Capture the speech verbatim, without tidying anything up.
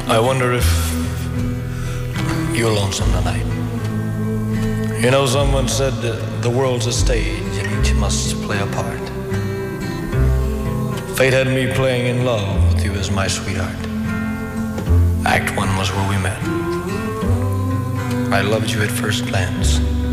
I wonder if you're lonesome tonight. You know, someone said uh, the world's a stage and each must play a part. Fate had me playing in love with you as my sweetheart. Act one was where we met. I loved you at first glance.